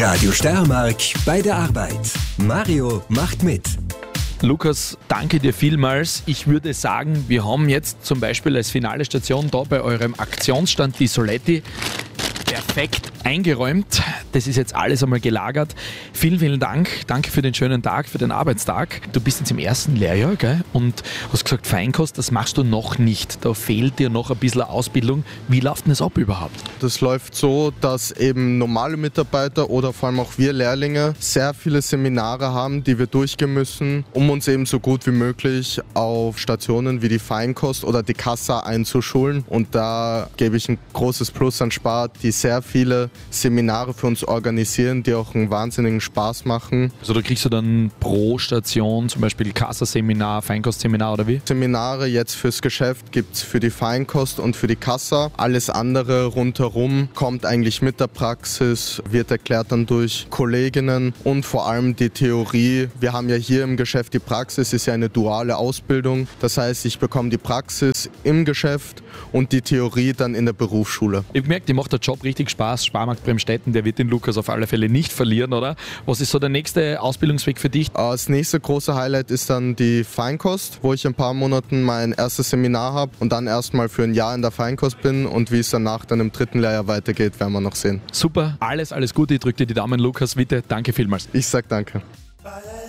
Radio Steiermark bei der Arbeit. Mario macht mit. Lukas, danke dir vielmals. Ich würde sagen, wir haben jetzt zum Beispiel als finale Station da bei eurem Aktionsstand die Soletti perfekt eingeräumt. Das ist jetzt alles einmal gelagert. Vielen, vielen Dank. Danke für den schönen Tag, für den Arbeitstag. Du bist jetzt im ersten Lehrjahr, gell? Und hast gesagt, Feinkost, das machst du noch nicht. Da fehlt dir noch ein bisschen Ausbildung. Wie läuft denn das ab überhaupt? Das läuft so, dass eben normale Mitarbeiter oder vor allem auch wir Lehrlinge sehr viele Seminare haben, die wir durchgehen müssen, um uns eben so gut wie möglich auf Stationen wie die Feinkost oder die Kassa einzuschulen. Und da gebe ich ein großes Plus an Spar, die sehr viele Seminare für uns organisieren, die auch einen wahnsinnigen Spaß machen. Also da kriegst du dann pro Station zum Beispiel Kassaseminar, Feinkostseminar oder wie? Seminare jetzt fürs Geschäft gibt es für die Feinkost und für die Kassa. Alles andere rundherum kommt eigentlich mit der Praxis, wird erklärt dann durch Kolleginnen und vor allem die Theorie. Wir haben ja hier im Geschäft die Praxis, ist ja eine duale Ausbildung. Das heißt, ich bekomme die Praxis im Geschäft und die Theorie dann in der Berufsschule. Ich merke, dir macht der Job richtig Spaß. Sparmarkt Bremstetten, der wird den Lukas auf alle Fälle nicht verlieren, oder? Was ist so der nächste Ausbildungsweg für dich? Das nächste große Highlight ist dann die Feinkost, wo ich in ein paar Monaten mein erstes Seminar habe und dann erstmal für ein Jahr in der Feinkost bin, und wie es danach dann im dritten Lehrjahr weitergeht, werden wir noch sehen. Super, alles Gute. Ich drücke dir die Daumen, Lukas, bitte. Danke vielmals. Ich sag danke.